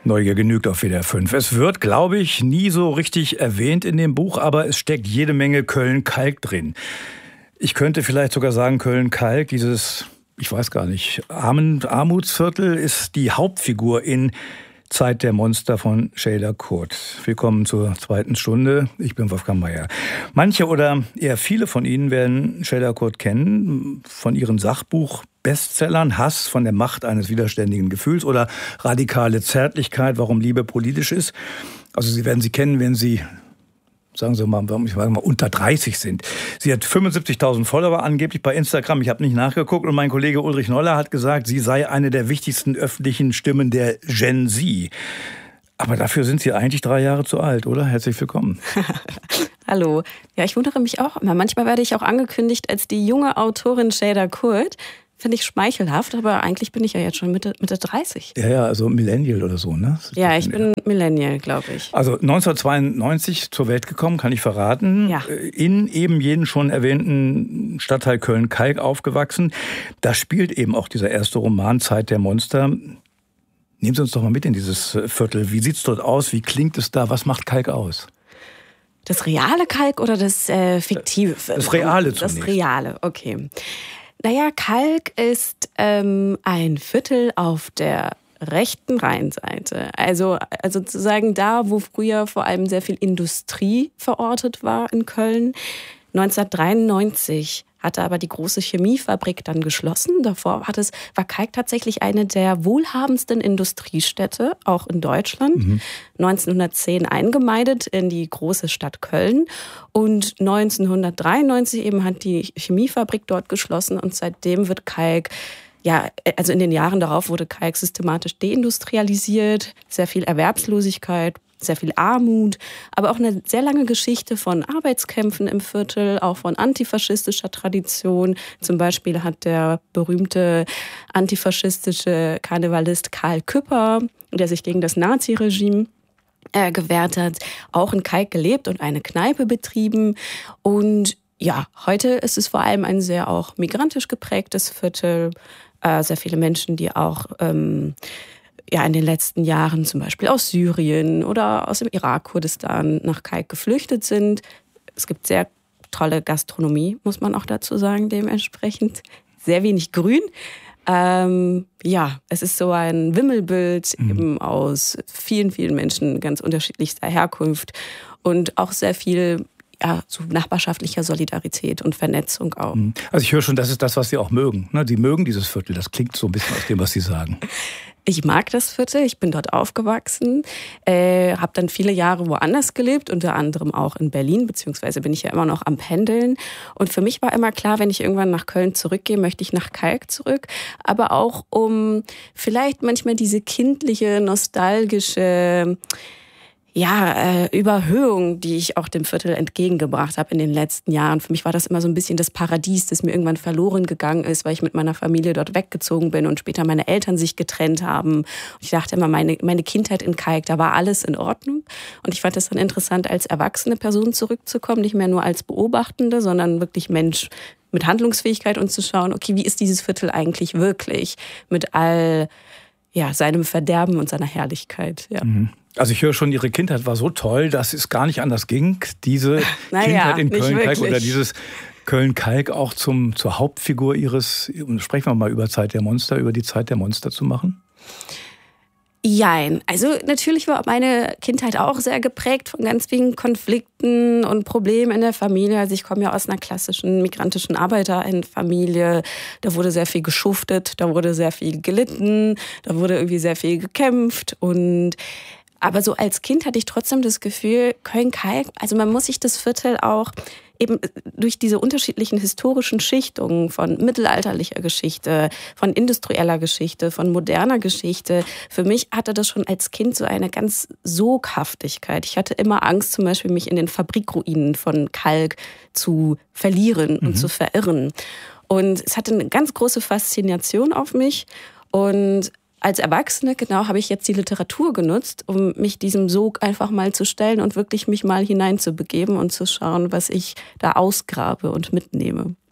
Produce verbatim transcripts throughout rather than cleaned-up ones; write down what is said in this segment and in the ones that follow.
Neugier genügt auf W D R fünf. Es wird, glaube ich, nie so richtig erwähnt in dem Buch, aber es steckt jede Menge Köln-Kalk drin. Ich könnte vielleicht sogar sagen, Köln-Kalk, dieses, ich weiß gar nicht, Armutsviertel ist die Hauptfigur in Zeit der Monster von Şeyda Kurt. Willkommen zur zweiten Stunde. Ich bin Wolfgang Meier. Manche oder eher viele von Ihnen werden Şeyda Kurt kennen, von ihren Sachbuch-Bestsellern Hass von der Macht eines widerständigen Gefühls oder Radikale Zärtlichkeit, warum Liebe politisch ist. Also Sie werden sie kennen, wenn Sie, sagen Sie mal, ich sage mal, unter dreißig sind. Sie hat fünfundsiebzigtausend Follower angeblich bei Instagram. Ich habe nicht nachgeguckt und mein Kollege Ulrich Noller hat gesagt, sie sei eine der wichtigsten öffentlichen Stimmen der Gen Z. Aber dafür sind Sie eigentlich drei Jahre zu alt, oder? Herzlich willkommen. Hallo. Ja, ich wundere mich auch immer. Manchmal werde ich auch angekündigt als die junge Autorin Şeyda Kurt. Finde ich schmeichelhaft, aber eigentlich bin ich ja jetzt schon Mitte, Mitte dreißig. Ja, ja, also Millennial oder so, ne? Ja, ich bin Millennial, glaube ich. Also neunzehnhundertzweiundneunzig zur Welt gekommen, kann ich verraten. Ja. In eben jeden schon erwähnten Stadtteil Köln-Kalk aufgewachsen. Da spielt eben auch dieser erste Roman Zeit der Monster. Nehmen Sie uns doch mal mit in dieses Viertel. Wie sieht's dort aus? Wie klingt es da? Was macht Kalk aus? Das reale Kalk oder das äh, fiktive? Das Reale zunächst. Das Reale, okay. Naja, Kalk ist ähm, ein Viertel auf der rechten Rheinseite. Also, also sozusagen da, wo früher vor allem sehr viel Industrie verortet war in Köln. neunzehnhundertdreiundneunzig hatte aber die große Chemiefabrik dann geschlossen. Davor hat es, war Kalk tatsächlich eine der wohlhabendsten Industriestädte, auch in Deutschland. Mhm. neunzehnhundertzehn eingemeindet in die große Stadt Köln. Und neunzehnhundertdreiundneunzig eben hat die Chemiefabrik dort geschlossen. Und seitdem wird Kalk, ja, also in den Jahren darauf wurde Kalk systematisch deindustrialisiert. Sehr viel Erwerbslosigkeit, sehr viel Armut, aber auch eine sehr lange Geschichte von Arbeitskämpfen im Viertel, auch von antifaschistischer Tradition. Zum Beispiel hat der berühmte antifaschistische Karnevalist Karl Küpper, der sich gegen das Naziregime äh, gewehrt hat, auch in Kalk gelebt und eine Kneipe betrieben. Und ja, heute ist es vor allem ein sehr auch migrantisch geprägtes Viertel. Äh, sehr viele Menschen, die auch ähm, ja in den letzten Jahren zum Beispiel aus Syrien oder aus dem Irak, Kurdistan nach Kalk geflüchtet sind. Es gibt sehr tolle Gastronomie, muss man auch dazu sagen, dementsprechend. Sehr wenig Grün. Ähm, ja, es ist so ein Wimmelbild mhm. eben aus vielen, vielen Menschen ganz unterschiedlichster Herkunft und auch sehr viel ja, so nachbarschaftlicher Solidarität und Vernetzung auch. Also ich höre schon, das ist das, was Sie auch mögen. Sie mögen dieses Viertel, das klingt so ein bisschen aus dem, was Sie sagen. Ich mag das Viertel, ich bin dort aufgewachsen, äh, habe dann viele Jahre woanders gelebt, unter anderem auch in Berlin, beziehungsweise bin ich ja immer noch am Pendeln. Und für mich war immer klar, wenn ich irgendwann nach Köln zurückgehe, möchte ich nach Kalk zurück. Aber auch um vielleicht manchmal diese kindliche, nostalgische ja, äh, Überhöhung, die ich auch dem Viertel entgegengebracht habe in den letzten Jahren. Für mich war das immer so ein bisschen das Paradies, das mir irgendwann verloren gegangen ist, weil ich mit meiner Familie dort weggezogen bin und später meine Eltern sich getrennt haben. Und ich dachte immer, meine, meine Kindheit in Kalk, da war alles in Ordnung. Und ich fand es dann interessant, als erwachsene Person zurückzukommen, nicht mehr nur als Beobachtende, sondern wirklich Mensch mit Handlungsfähigkeit und zu schauen, okay, wie ist dieses Viertel eigentlich wirklich mit all ja, seinem Verderben und seiner Herrlichkeit, ja. Mhm. Also ich höre schon, Ihre Kindheit war so toll, dass es gar nicht anders ging, diese naja, Kindheit in Köln-Kalk oder dieses Köln-Kalk auch zum, zur Hauptfigur Ihres, sprechen wir mal über Zeit der Monster, über die Zeit der Monster zu machen? Jein. Also natürlich war meine Kindheit auch sehr geprägt von ganz vielen Konflikten und Problemen in der Familie. Also ich komme ja aus einer klassischen migrantischen Arbeiterinnenfamilie. Da wurde sehr viel geschuftet, da wurde sehr viel gelitten, da wurde irgendwie sehr viel gekämpft und aber so als Kind hatte ich trotzdem das Gefühl, Köln-Kalk, also man muss sich das Viertel auch eben durch diese unterschiedlichen historischen Schichtungen von mittelalterlicher Geschichte, von industrieller Geschichte, von moderner Geschichte. Für mich hatte das schon als Kind so eine ganz Soghaftigkeit. Ich hatte immer Angst, zum Beispiel mich in den Fabrikruinen von Kalk zu verlieren und mhm. zu verirren. Und es hatte eine ganz große Faszination auf mich und als Erwachsene, genau, habe ich jetzt die Literatur genutzt, um mich diesem Sog einfach mal zu stellen und wirklich mich mal hineinzubegeben und zu schauen, was ich da ausgrabe und mitnehme.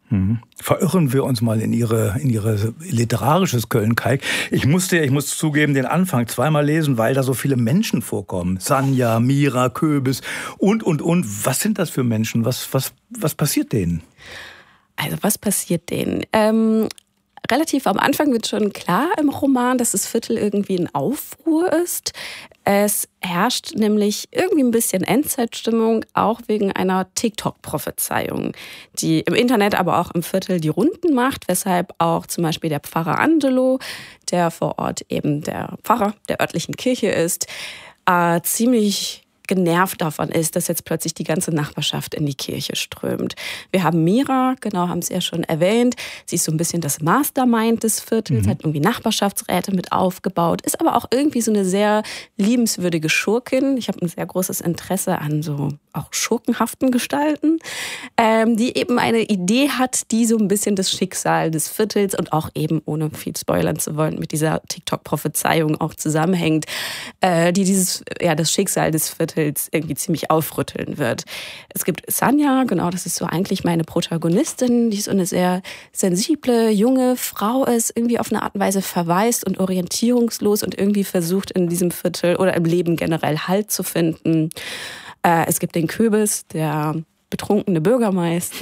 Mhm. Verirren wir uns mal in ihre, in ihre literarisches Köln-Kalk. Ich musste, ich muss zugeben, den Anfang zweimal lesen, weil da so viele Menschen vorkommen. Sanja, Mira, Köbis und, und, und. Was sind das für Menschen? Was, was, was passiert denen? Also was passiert denen? Ähm, relativ am Anfang wird schon klar im Roman, dass das Viertel irgendwie in Aufruhr ist. Es herrscht nämlich irgendwie ein bisschen Endzeitstimmung, auch wegen einer TikTok-Prophezeiung, die im Internet, aber auch im Viertel die Runden macht, weshalb auch zum Beispiel der Pfarrer Angelo, der vor Ort eben der Pfarrer der örtlichen Kirche ist, äh, ziemlich genervt davon ist, dass jetzt plötzlich die ganze Nachbarschaft in die Kirche strömt. Wir haben Mira, genau, haben Sie ja schon erwähnt. Sie ist so ein bisschen das Mastermind des Viertels, mhm. hat irgendwie Nachbarschaftsräte mit aufgebaut, ist aber auch irgendwie so eine sehr liebenswürdige Schurkin. Ich habe ein sehr großes Interesse an so auch schurkenhaften Gestalten, ähm, die eben eine Idee hat, die so ein bisschen das Schicksal des Viertels und auch eben, ohne viel spoilern zu wollen, mit dieser TikTok-Prophezeiung auch zusammenhängt, äh, die dieses, ja, das Schicksal des Viertels irgendwie ziemlich aufrütteln wird. Es gibt Sanja, genau, das ist so eigentlich meine Protagonistin, die so eine sehr sensible, junge Frau ist, irgendwie auf eine Art und Weise verwaist und orientierungslos und irgendwie versucht in diesem Viertel oder im Leben generell Halt zu finden. Äh, es gibt den Köbis, der betrunkene Bürgermeister,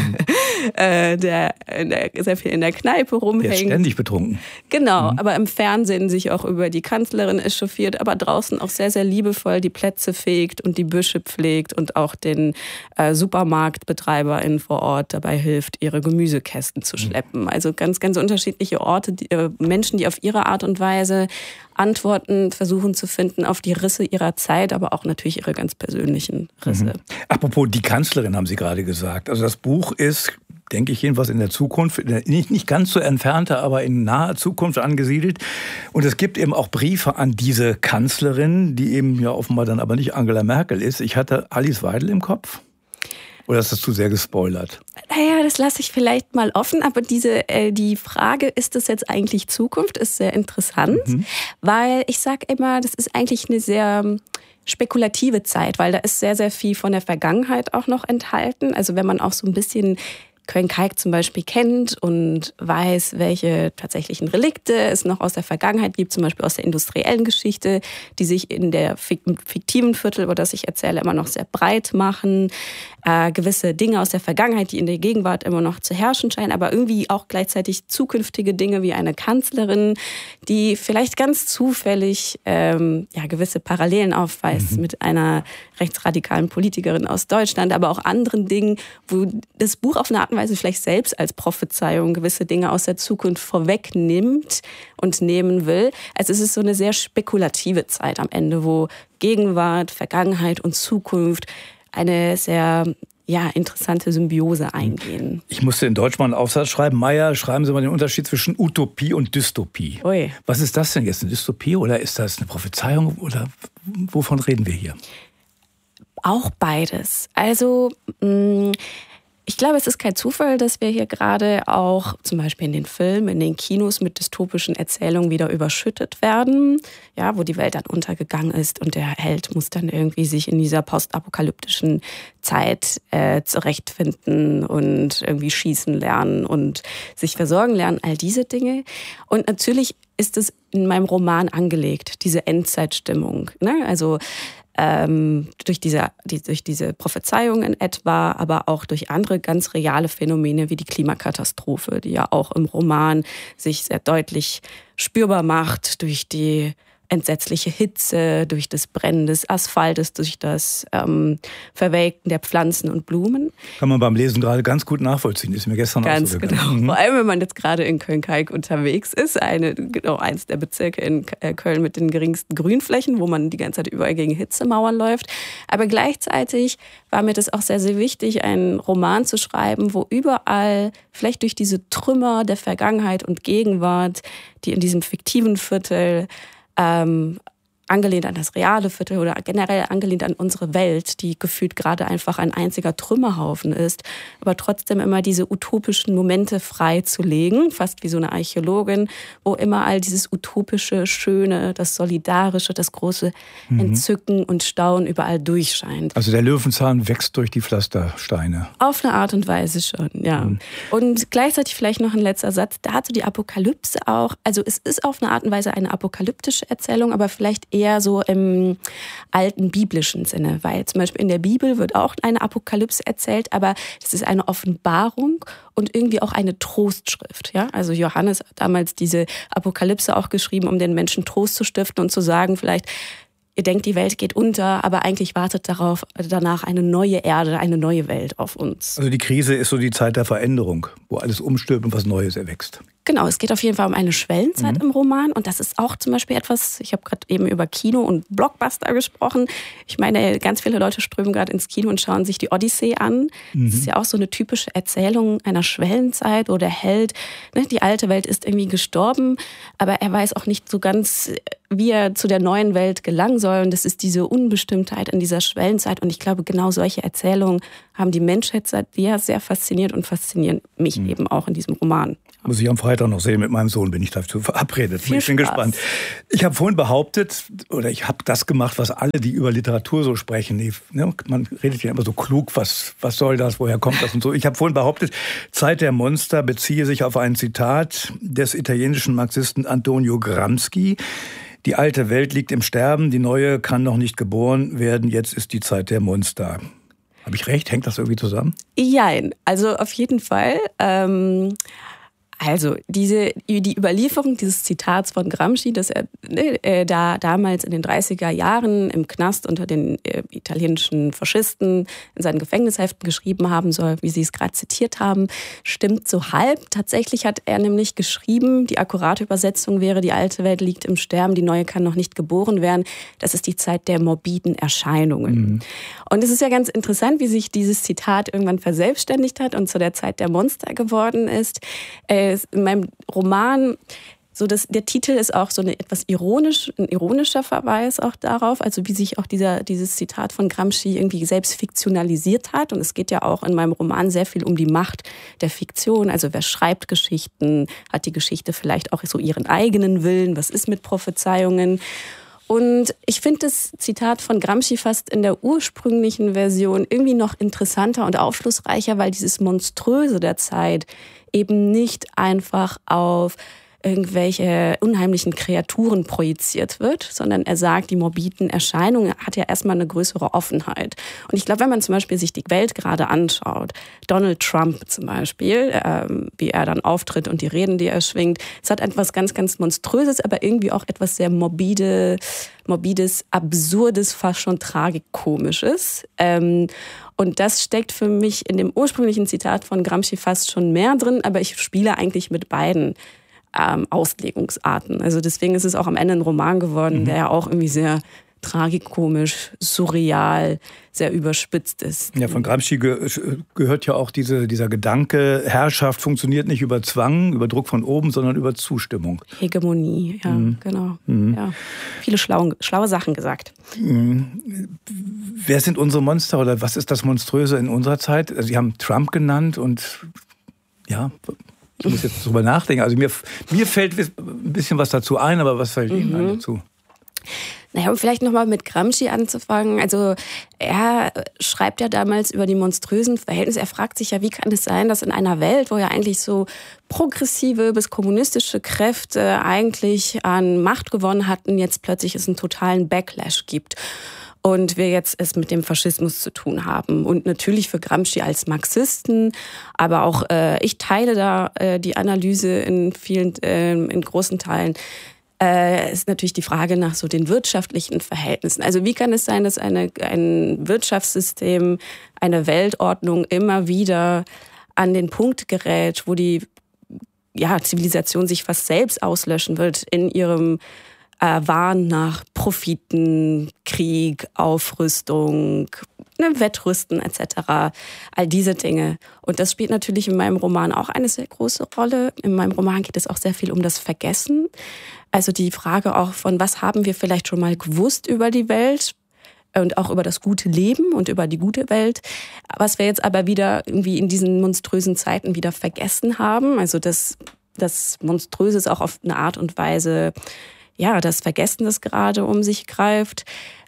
äh, der, der sehr viel in der Kneipe rumhängt. Der ist ständig betrunken. Genau, mhm. aber im Fernsehen sich auch über die Kanzlerin echauffiert, aber draußen auch sehr, sehr liebevoll die Plätze fegt und die Büsche pflegt und auch den äh, SupermarktbetreiberInnen vor Ort dabei hilft, ihre Gemüsekästen zu schleppen. Also ganz, ganz unterschiedliche Orte, die, äh, Menschen, die auf ihre Art und Weise Antworten versuchen zu finden auf die Risse ihrer Zeit, aber auch natürlich ihre ganz persönlichen Risse. Mhm. Apropos die Kanzlerin, haben Sie gerade gesagt. Also das Buch ist, denke ich, jedenfalls in der Zukunft, nicht, nicht ganz so entfernter, aber in naher Zukunft angesiedelt. Und es gibt eben auch Briefe an diese Kanzlerin, die eben ja offenbar dann aber nicht Angela Merkel ist. Ich hatte Alice Weidel im Kopf. Oder ist das zu sehr gespoilert? Naja, das lasse ich vielleicht mal offen, aber diese, äh, die Frage, ist das jetzt eigentlich Zukunft, ist sehr interessant, mhm. weil ich sage immer, das ist eigentlich eine sehr spekulative Zeit, weil da ist sehr, sehr viel von der Vergangenheit auch noch enthalten. Also wenn man auch so ein bisschen Köln-Kalk zum Beispiel kennt und weiß, welche tatsächlichen Relikte es noch aus der Vergangenheit gibt, zum Beispiel aus der industriellen Geschichte, die sich in der fiktiven Viertel, über das ich erzähle, immer noch sehr breit machen. Äh, gewisse Dinge aus der Vergangenheit, die in der Gegenwart immer noch zu herrschen scheinen, aber irgendwie auch gleichzeitig zukünftige Dinge wie eine Kanzlerin, die vielleicht ganz zufällig ähm, ja, gewisse Parallelen aufweist mhm. mit einer rechtsradikalen Politikerin aus Deutschland, aber auch anderen Dingen, wo das Buch auf eine Art und Weise vielleicht selbst als Prophezeiung gewisse Dinge aus der Zukunft vorwegnimmt und nehmen will. Also es ist so eine sehr spekulative Zeit am Ende, wo Gegenwart, Vergangenheit und Zukunft eine sehr ja, interessante Symbiose eingehen. Ich musste in Deutsch mal einen Aufsatz schreiben. Meier, schreiben Sie mal den Unterschied zwischen Utopie und Dystopie. Ui. Was ist das denn jetzt? Eine Dystopie oder ist das eine Prophezeiung? Oder wovon reden wir hier? Auch beides. Also mh, ich glaube, es ist kein Zufall, dass wir hier gerade auch zum Beispiel in den Filmen, in den Kinos mit dystopischen Erzählungen wieder überschüttet werden, ja, wo die Welt dann untergegangen ist und der Held muss dann irgendwie sich in dieser postapokalyptischen Zeit äh, zurechtfinden und irgendwie schießen lernen und sich versorgen lernen, all diese Dinge. Und natürlich ist es in meinem Roman angelegt, diese Endzeitstimmung, ne? Also Ähm, durch, diese, die, durch diese Prophezeiungen etwa, aber auch durch andere ganz reale Phänomene wie die Klimakatastrophe, die ja auch im Roman sich sehr deutlich spürbar macht durch die entsetzliche Hitze, durch das Brennen des Asphaltes, durch das ähm, Verwelken der Pflanzen und Blumen. Kann man beim Lesen gerade ganz gut nachvollziehen. Ist mir gestern ganz auch so genau. Mhm. Vor allem, wenn man jetzt gerade in Köln-Kalk unterwegs ist, eine, genau eins der Bezirke in Köln mit den geringsten Grünflächen, wo man die ganze Zeit überall gegen Hitzemauern läuft. Aber gleichzeitig war mir das auch sehr, sehr wichtig, einen Roman zu schreiben, wo überall, vielleicht durch diese Trümmer der Vergangenheit und Gegenwart, die in diesem fiktiven Viertel ähm, angelehnt an das reale Viertel oder generell angelehnt an unsere Welt, die gefühlt gerade einfach ein einziger Trümmerhaufen ist, aber trotzdem immer diese utopischen Momente freizulegen, fast wie so eine Archäologin, wo immer all dieses utopische, Schöne, das Solidarische, das große Entzücken und Staunen überall durchscheint. Also der Löwenzahn wächst durch die Pflastersteine. Auf eine Art und Weise schon, ja. Mhm. Und gleichzeitig vielleicht noch ein letzter Satz dazu, die Apokalypse auch, also es ist auf eine Art und Weise eine apokalyptische Erzählung, aber vielleicht eher eher so im alten biblischen Sinne, weil zum Beispiel in der Bibel wird auch eine Apokalypse erzählt, aber das ist eine Offenbarung und irgendwie auch eine Trostschrift. Ja? Also Johannes hat damals diese Apokalypse auch geschrieben, um den Menschen Trost zu stiften und zu sagen, vielleicht, ihr denkt, die Welt geht unter, aber eigentlich wartet darauf, danach eine neue Erde, eine neue Welt auf uns. Also die Krise ist so die Zeit der Veränderung, wo alles umstülpt und was Neues erwächst. Genau, es geht auf jeden Fall um eine Schwellenzeit mhm. im Roman und das ist auch zum Beispiel etwas, ich habe gerade eben über Kino und Blockbuster gesprochen. Ich meine, ganz viele Leute strömen gerade ins Kino und schauen sich die Odyssee an. Mhm. Das ist ja auch so eine typische Erzählung einer Schwellenzeit, wo der Held, ne, die alte Welt ist irgendwie gestorben, aber er weiß auch nicht so ganz, wie er zu der neuen Welt gelangen soll. Und das ist diese Unbestimmtheit in dieser Schwellenzeit. Und ich glaube, genau solche Erzählungen haben die Menschheit seit jeher sehr fasziniert und faszinieren mich mhm. eben auch in diesem Roman. Muss ich am Freitag noch sehen. Mit meinem Sohn bin ich dazu verabredet. Viel ich bin Spaß. gespannt. Ich habe vorhin behauptet, oder ich habe das gemacht, was alle, die über Literatur so sprechen. Die, ne, man redet ja immer so klug, was, was soll das, woher kommt das und so. Ich habe vorhin behauptet, Zeit der Monster beziehe sich auf ein Zitat des italienischen Marxisten Antonio Gramsci. Die alte Welt liegt im Sterben, die neue kann noch nicht geboren werden, jetzt ist die Zeit der Monster. Habe ich recht? Hängt das irgendwie zusammen? Jein, also auf jeden Fall. Ähm Also diese, die Überlieferung dieses Zitats von Gramsci, dass er äh, da damals in den dreißiger Jahren im Knast unter den äh, italienischen Faschisten in seinen Gefängnisheften geschrieben haben soll, wie Sie es gerade zitiert haben, stimmt so halb. Tatsächlich hat er nämlich geschrieben, die akkurate Übersetzung wäre, die alte Welt liegt im Sterben, die neue kann noch nicht geboren werden. Das ist die Zeit der morbiden Erscheinungen. Mhm. Und es ist ja ganz interessant, wie sich dieses Zitat irgendwann verselbstständigt hat und zu der Zeit der Monster geworden ist. Äh, In meinem Roman, so das, der Titel ist auch so eine etwas ironisch, ein ironischer Verweis auch darauf, also wie sich auch dieser, dieses Zitat von Gramsci irgendwie selbst fiktionalisiert hat. Und es geht ja auch in meinem Roman sehr viel um die Macht der Fiktion. Also wer schreibt Geschichten, hat die Geschichte vielleicht auch so ihren eigenen Willen, was ist mit Prophezeiungen? Und ich finde das Zitat von Gramsci fast in der ursprünglichen Version irgendwie noch interessanter und aufschlussreicher, weil dieses Monströse der Zeit eben nicht einfach auf irgendwelche unheimlichen Kreaturen projiziert wird, sondern er sagt, die morbiden Erscheinungen hat ja erstmal eine größere Offenheit. Und ich glaube, wenn man zum Beispiel sich die Welt gerade anschaut, Donald Trump zum Beispiel, ähm, wie er dann auftritt und die Reden, die er schwingt, es hat etwas ganz, ganz Monströses, aber irgendwie auch etwas sehr morbide, morbides, absurdes, fast schon tragikomisches. Ähm, Und das steckt für mich in dem ursprünglichen Zitat von Gramsci fast schon mehr drin, aber ich spiele eigentlich mit beiden ähm, Auslegungsarten. Also deswegen ist es auch am Ende ein Roman geworden, mhm. der ja auch irgendwie sehr tragikomisch, surreal, sehr überspitzt ist. Ja, von Gramsci ge- gehört ja auch diese, dieser Gedanke, Herrschaft funktioniert nicht über Zwang, über Druck von oben, sondern über Zustimmung. Hegemonie, ja, mhm. genau. Mhm. Ja. Viele schlaue, schlaue Sachen gesagt. Mhm. Wer sind unsere Monster oder was ist das Monströse in unserer Zeit? Sie haben Trump genannt und ja, ich muss jetzt drüber nachdenken. Also mir, mir fällt ein bisschen was dazu ein, aber was fällt Ihnen mhm. dazu? Naja, um vielleicht nochmal mit Gramsci anzufangen. Also er schreibt ja damals über die monströsen Verhältnisse. Er fragt sich ja, wie kann es sein, dass in einer Welt, wo ja eigentlich so progressive bis kommunistische Kräfte eigentlich an Macht gewonnen hatten, jetzt plötzlich es einen totalen Backlash gibt. Und wir jetzt es mit dem Faschismus zu tun haben. Und natürlich für Gramsci als Marxisten, aber auch äh, ich teile da äh, die Analyse in vielen, äh, in großen Teilen, äh, ist natürlich die Frage nach so den wirtschaftlichen Verhältnissen. Also wie kann es sein, dass eine, ein Wirtschaftssystem, eine Weltordnung immer wieder an den Punkt gerät, wo die ja, Zivilisation sich fast selbst auslöschen wird in ihrem Wahn nach Profiten, Krieg, Aufrüstung, ne, Wettrüsten et cetera. All diese Dinge. Und das spielt natürlich in meinem Roman auch eine sehr große Rolle. In meinem Roman geht es auch sehr viel um das Vergessen. Also die Frage auch von, was haben wir vielleicht schon mal gewusst über die Welt? Und auch über das gute Leben und über die gute Welt, was wir jetzt aber wieder irgendwie in diesen monströsen Zeiten wieder vergessen haben. Also das, das Monströse ist auch auf eine Art und Weise, ja, das Vergessen, das gerade um sich greift.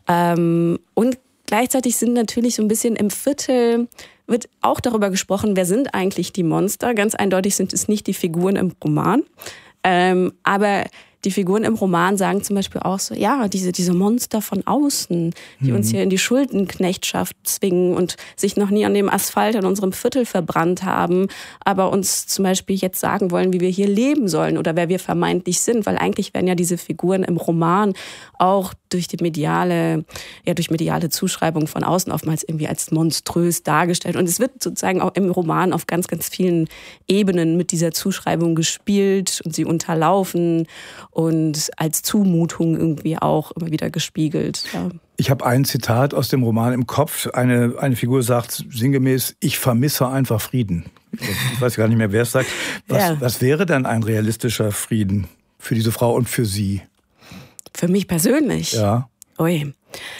Ähm, und gleichzeitig sind natürlich so ein bisschen im Viertel, wird auch darüber gesprochen, wer sind eigentlich die Monster. Ganz eindeutig sind es nicht die Figuren im Roman, ähm, aber die Figuren im Roman sagen zum Beispiel auch so, ja, diese, diese Monster von außen, die mhm. uns hier in die Schuldenknechtschaft zwingen und sich noch nie an dem Asphalt in unserem Viertel verbrannt haben, aber uns zum Beispiel jetzt sagen wollen, wie wir hier leben sollen oder wer wir vermeintlich sind, weil eigentlich werden ja diese Figuren im Roman auch durch die mediale, ja, durch mediale Zuschreibung von außen oftmals irgendwie als monströs dargestellt. Und es wird sozusagen auch im Roman auf ganz, ganz vielen Ebenen mit dieser Zuschreibung gespielt und sie unterlaufen und als Zumutung irgendwie auch immer wieder gespiegelt. Ja. Ich habe ein Zitat aus dem Roman im Kopf. Eine, eine Figur sagt sinngemäß, ich vermisse einfach Frieden. Ich weiß gar nicht mehr, wer es sagt. Was, ja. was wäre denn ein realistischer Frieden für diese Frau und für Sie? Für mich persönlich? Ja. Ui,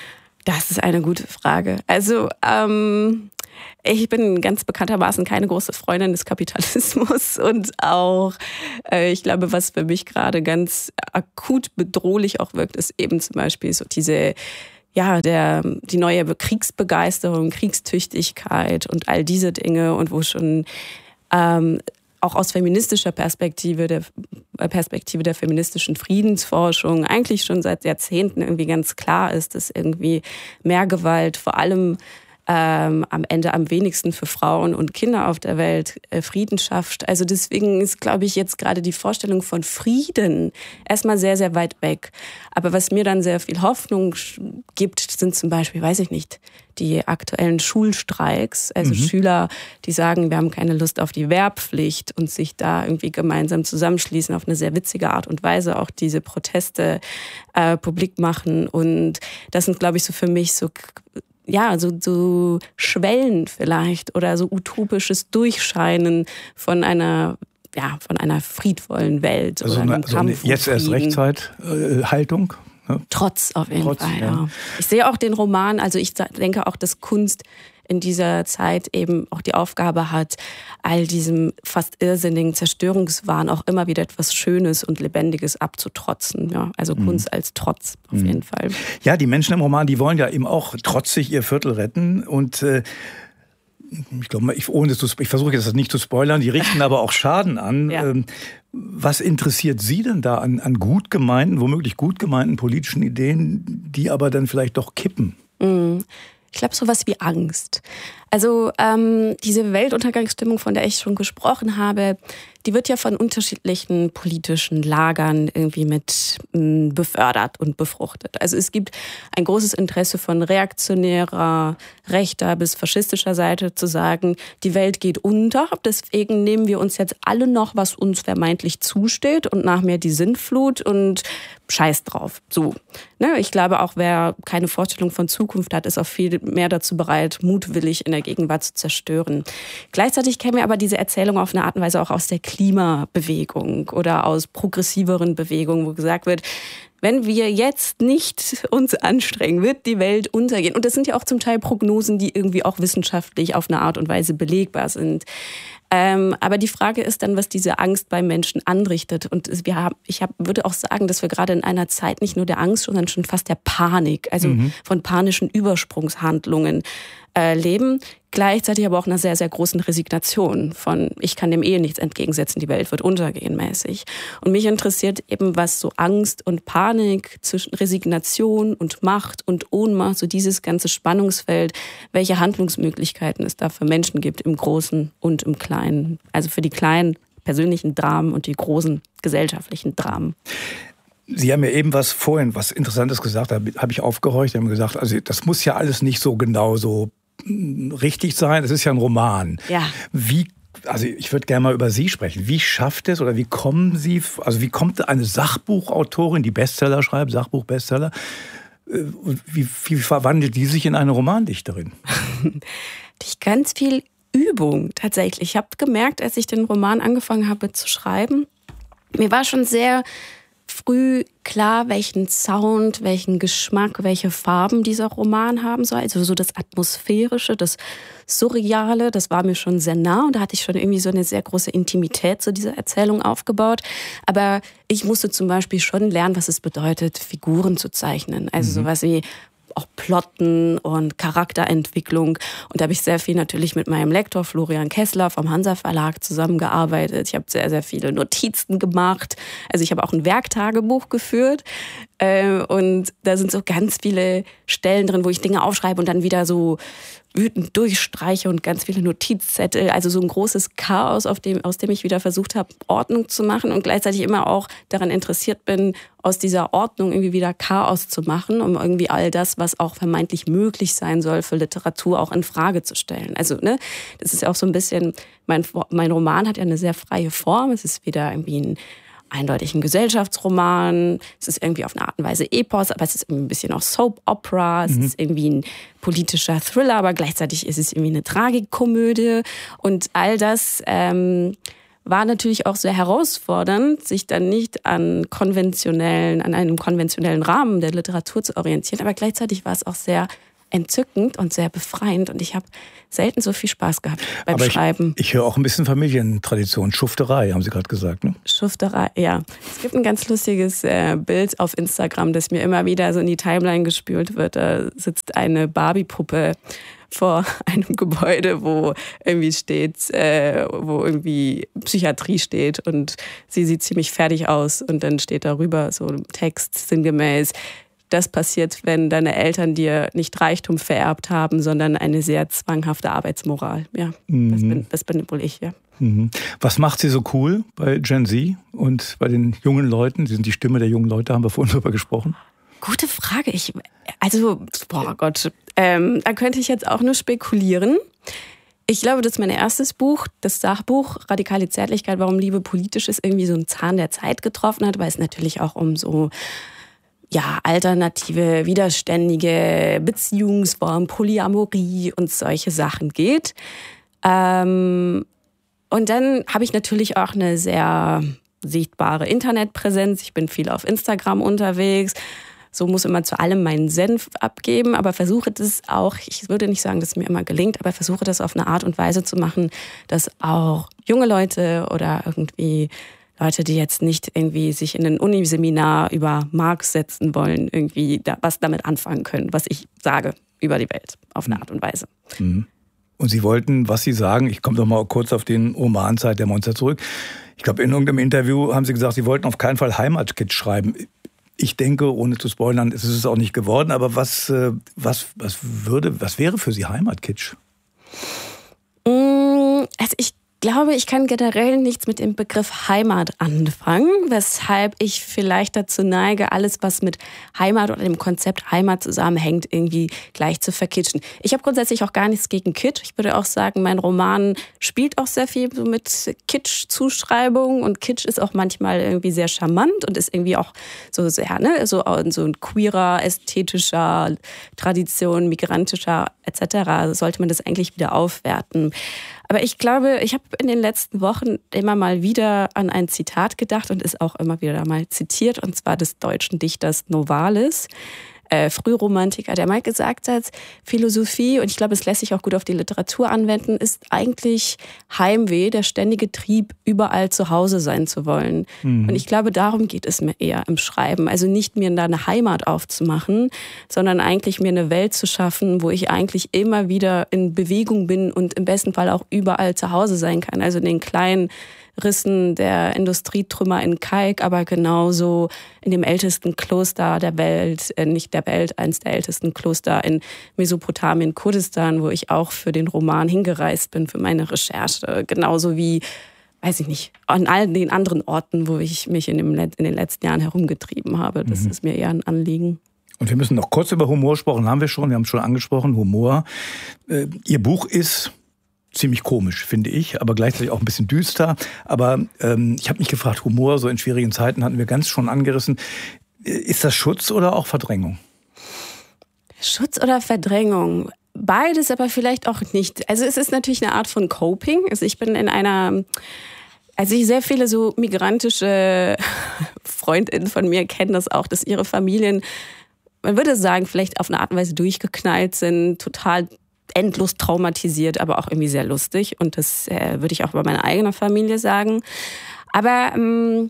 das ist eine gute Frage. Also, ähm... ich bin ganz bekanntermaßen keine große Freundin des Kapitalismus und auch, äh, ich glaube, was für mich gerade ganz akut bedrohlich auch wirkt, ist eben zum Beispiel so diese, ja, der, die neue Kriegsbegeisterung, Kriegstüchtigkeit und all diese Dinge und wo schon ähm, auch aus feministischer Perspektive, der Perspektive der feministischen Friedensforschung eigentlich schon seit Jahrzehnten irgendwie ganz klar ist, dass irgendwie mehr Gewalt vor allem Ähm, am Ende am wenigsten für Frauen und Kinder auf der Welt äh, Frieden schafft. Also deswegen ist, glaube ich, jetzt gerade die Vorstellung von Frieden erstmal sehr, sehr weit weg. Aber was mir dann sehr viel Hoffnung gibt, sind zum Beispiel, weiß ich nicht, die aktuellen Schulstreiks. Also mhm. Schüler, die sagen, wir haben keine Lust auf die Wehrpflicht und sich da irgendwie gemeinsam zusammenschließen auf eine sehr witzige Art und Weise, auch diese Proteste äh, publik machen. Und das sind, glaube ich, so für mich so ja, so, so Schwellen vielleicht oder so utopisches Durchscheinen von einer, ja, von einer friedvollen Welt. Also oder eine, so eine jetzt erst Rechtszeit-Haltung? Ne? Trotz auf jeden Trotz, Fall, ja. ja. Ich sehe auch den Roman, also ich denke auch, dass Kunst in dieser Zeit eben auch die Aufgabe hat, all diesem fast irrsinnigen Zerstörungswahn auch immer wieder etwas Schönes und Lebendiges abzutrotzen. Ja, also mhm. Kunst als Trotz auf mhm. jeden Fall. Ja, die Menschen im Roman, die wollen ja eben auch trotzig ihr Viertel retten und äh, ich glaube, ich, ohne zu, ich versuche jetzt das nicht zu spoilern, die richten aber auch Schaden an. Ja. Ähm, was interessiert Sie denn da an, an gut gemeinten, womöglich gut gemeinten politischen Ideen, die aber dann vielleicht doch kippen? Mhm. Ich glaube, sowas wie Angst. Also ähm, diese Weltuntergangsstimmung, von der ich schon gesprochen habe, die wird ja von unterschiedlichen politischen Lagern irgendwie mit mh, befördert und befruchtet. Also es gibt ein großes Interesse von reaktionärer, rechter bis faschistischer Seite zu sagen, die Welt geht unter, deswegen nehmen wir uns jetzt alle noch, was uns vermeintlich zusteht und nach mir die Sintflut und scheiß drauf. So. Ne? Ich glaube auch, wer keine Vorstellung von Zukunft hat, ist auch viel mehr dazu bereit, mutwillig in der Gegenwart zu zerstören. Gleichzeitig kennen wir aber diese Erzählung auf eine Art und Weise auch aus der Klimabewegung oder aus progressiveren Bewegungen, wo gesagt wird, wenn wir jetzt nicht uns anstrengen, wird die Welt untergehen. Und das sind ja auch zum Teil Prognosen, die irgendwie auch wissenschaftlich auf eine Art und Weise belegbar sind. Ähm, aber die Frage ist dann, was diese Angst bei Menschen anrichtet. Und wir haben, ich hab, würde auch sagen, dass wir gerade in einer Zeit nicht nur der Angst, sondern schon fast der Panik, also mhm. von panischen Übersprungshandlungen äh, leben. Gleichzeitig aber auch einer sehr, sehr großen Resignation von, ich kann dem eh nichts entgegensetzen, die Welt wird untergehen mäßig. Und mich interessiert eben, was so Angst und Panik zwischen Resignation und Macht und Ohnmacht, so dieses ganze Spannungsfeld, welche Handlungsmöglichkeiten es da für Menschen gibt, im Großen und im Kleinen. Also für die kleinen persönlichen Dramen und die großen gesellschaftlichen Dramen. Sie haben ja eben was vorhin, was Interessantes gesagt, da habe ich aufgehorcht, Sie haben gesagt, also das muss ja alles nicht so genau so richtig sein, es ist ja ein Roman. Ja. Wie, also ich würde gerne mal über Sie sprechen. Wie schafft es oder wie kommen Sie, also wie kommt eine Sachbuchautorin, die Bestseller schreibt, Sachbuchbestseller, Wie, wie verwandelt die sich in eine Romandichterin? Durch ganz viel Übung tatsächlich. Ich habe gemerkt, als ich den Roman angefangen habe zu schreiben, mir war schon sehr früh klar, welchen Sound, welchen Geschmack, welche Farben dieser Roman haben soll. Also so das Atmosphärische, das Surreale, das war mir schon sehr nah. Und da hatte ich schon irgendwie so eine sehr große Intimität zu dieser Erzählung aufgebaut. Aber ich musste zum Beispiel schon lernen, was es bedeutet, Figuren zu zeichnen. Also mhm. sowas wie auch Plotten und Charakterentwicklung. Und da habe ich sehr viel natürlich mit meinem Lektor Florian Kessler vom Hansa Verlag zusammengearbeitet. Ich habe sehr, sehr viele Notizen gemacht. Also ich habe auch ein Werktagebuch geführt. Und da sind so ganz viele Stellen drin, wo ich Dinge aufschreibe und dann wieder so wütend durchstreiche und ganz viele Notizzettel. Also so ein großes Chaos, auf dem, aus dem ich wieder versucht habe, Ordnung zu machen und gleichzeitig immer auch daran interessiert bin, aus dieser Ordnung irgendwie wieder Chaos zu machen, um irgendwie all das, was auch vermeintlich möglich sein soll für Literatur, auch in Frage zu stellen. Also, ne, das ist ja auch so ein bisschen, mein, mein Roman hat ja eine sehr freie Form. Es ist weder irgendwie ein eindeutig ein Gesellschaftsroman, es ist irgendwie auf eine Art und Weise Epos, aber es ist irgendwie ein bisschen auch Soap Opera, es mhm. ist irgendwie ein politischer Thriller, aber gleichzeitig ist es irgendwie eine Tragikkomödie und all das ähm, war natürlich auch sehr herausfordernd, sich dann nicht an konventionellen, an einem konventionellen Rahmen der Literatur zu orientieren, aber gleichzeitig war es auch sehr entzückend und sehr befreiend und ich habe selten so viel Spaß gehabt beim Aber Schreiben. Ich, ich höre auch ein bisschen Familientradition, Schufterei, haben Sie gerade gesagt, ne? Schufterei, ja. Es gibt ein ganz lustiges äh, Bild auf Instagram, das mir immer wieder so in die Timeline gespült wird. Da sitzt eine Barbie-Puppe vor einem Gebäude, wo irgendwie steht, äh, wo irgendwie Psychiatrie steht und sie sieht ziemlich fertig aus und dann steht darüber so ein Text sinngemäß: Das passiert, wenn deine Eltern dir nicht Reichtum vererbt haben, sondern eine sehr zwanghafte Arbeitsmoral. Ja, mhm. das, bin, das bin wohl ich, ja. Mhm. Was macht Sie so cool bei Gen Z und bei den jungen Leuten? Sie sind die Stimme der jungen Leute, haben wir vorhin drüber gesprochen. Gute Frage. Ich, also, boah Gott, ähm, da könnte ich jetzt auch nur spekulieren. Ich glaube, dass mein erstes Buch, das Sachbuch Radikale Zärtlichkeit, warum Liebe politisch ist, irgendwie so einen Zahn der Zeit getroffen hat, weil es natürlich auch um so ja, alternative, widerständige Beziehungsformen, Polyamorie und solche Sachen geht. Ähm, und dann habe ich natürlich auch eine sehr sichtbare Internetpräsenz. Ich bin viel auf Instagram unterwegs. So muss immer zu allem meinen Senf abgeben, aber versuche das auch, ich würde nicht sagen, dass es mir immer gelingt, aber versuche das auf eine Art und Weise zu machen, dass auch junge Leute oder irgendwie Leute, die jetzt nicht irgendwie sich in ein Uniseminar über Marx setzen wollen, irgendwie da was damit anfangen können, was ich sage über die Welt, auf eine Art und Weise. Mhm. Und Sie wollten, was Sie sagen, ich komme doch mal kurz auf den Roman Zeit der Monster zurück. Ich glaube, in irgendeinem Interview haben Sie gesagt, Sie wollten auf keinen Fall Heimatkitsch schreiben. Ich denke, ohne zu spoilern, ist es auch nicht geworden, aber was, was, was würde, was wäre für Sie Heimatkitsch? Also ich glaube, ich kann generell nichts mit dem Begriff Heimat anfangen, weshalb ich vielleicht dazu neige, alles, was mit Heimat oder dem Konzept Heimat zusammenhängt, irgendwie gleich zu verkitschen. Ich habe grundsätzlich auch gar nichts gegen Kitsch. Ich würde auch sagen, mein Roman spielt auch sehr viel so mit Kitsch-Zuschreibungen und Kitsch ist auch manchmal irgendwie sehr charmant und ist irgendwie auch so sehr, ne, so, so ein queerer, ästhetischer Tradition, migrantischer et cetera. Also sollte man das eigentlich wieder aufwerten. Aber ich glaube, ich habe in den letzten Wochen immer mal wieder an ein Zitat gedacht und es auch immer wieder mal zitiert, und zwar des deutschen Dichters Novalis, äh, Frühromantiker, der mal gesagt hat, Philosophie, und ich glaube, es lässt sich auch gut auf die Literatur anwenden, ist eigentlich Heimweh, der ständige Trieb, überall zu Hause sein zu wollen. Mhm. Und ich glaube, darum geht es mir eher im Schreiben. Also nicht mir da eine Heimat aufzumachen, sondern eigentlich mir eine Welt zu schaffen, wo ich eigentlich immer wieder in Bewegung bin und im besten Fall auch überall zu Hause sein kann. Also in den kleinen Rissen der Industrietrümmer in Kalk, aber genauso in dem ältesten Kloster der Welt, äh, nicht der Welt, eins der ältesten Kloster in Mesopotamien, Kurdistan, wo ich auch für den Roman hingereist bin, für meine Recherche. Genauso wie, weiß ich nicht, an all den anderen Orten, wo ich mich in, dem, in den letzten Jahren herumgetrieben habe. Das mhm. ist mir eher ein Anliegen. Und wir müssen noch kurz über Humor sprechen, haben wir schon, wir haben es schon angesprochen, Humor. Äh, Ihr Buch ist ziemlich komisch, finde ich, aber gleichzeitig auch ein bisschen düster. Aber ähm, ich habe mich gefragt, Humor so in schwierigen Zeiten hatten wir ganz schon angerissen. Ist das Schutz oder auch Verdrängung? Schutz oder Verdrängung? Beides, aber vielleicht auch nicht. Also es ist natürlich eine Art von Coping. Also ich bin in einer, also ich sehr viele so migrantische Freundinnen von mir kennen das auch, dass ihre Familien, man würde sagen, vielleicht auf eine Art und Weise durchgeknallt sind, total endlos traumatisiert, aber auch irgendwie sehr lustig. Und das äh, würde ich auch bei meiner eigenen Familie sagen. Aber ähm,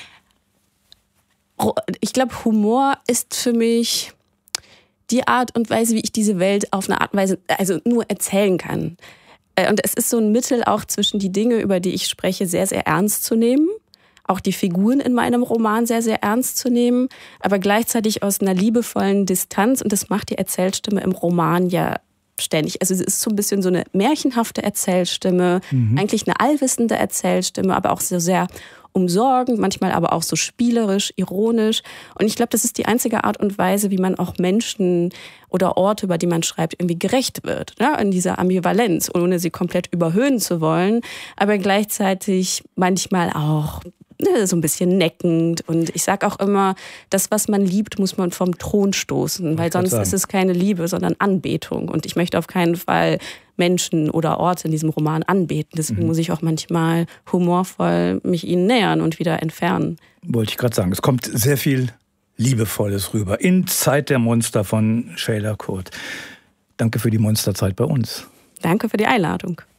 ich glaube, Humor ist für mich die Art und Weise, wie ich diese Welt auf eine Art und Weise also nur erzählen kann. Und es ist so ein Mittel auch zwischen die Dinge, über die ich spreche, sehr, sehr ernst zu nehmen. Auch die Figuren in meinem Roman sehr, sehr ernst zu nehmen, aber gleichzeitig aus einer liebevollen Distanz. Und das macht die Erzählstimme im Roman ja ständig. Also es ist so ein bisschen so eine märchenhafte Erzählstimme, mhm. eigentlich eine allwissende Erzählstimme, aber auch so sehr umsorgend, manchmal aber auch so spielerisch, ironisch. Und ich glaube, das ist die einzige Art und Weise, wie man auch Menschen oder Orte, über die man schreibt, irgendwie gerecht wird. Ne? In dieser Ambivalenz, ohne sie komplett überhöhen zu wollen, aber gleichzeitig manchmal auch ne, so ein bisschen neckend. Und ich sage auch immer, das, was man liebt, muss man vom Thron stoßen, weil sonst ist es keine Liebe, sondern Anbetung. Und ich möchte auf keinen Fall Menschen oder Orte in diesem Roman anbeten. Deswegen mhm. muss ich auch manchmal humorvoll mich ihnen nähern und wieder entfernen. Wollte ich gerade sagen. Es kommt sehr viel Liebevolles rüber. In Zeit der Monster von Shaila Kurt. Danke für die Monsterzeit bei uns. Danke für die Einladung.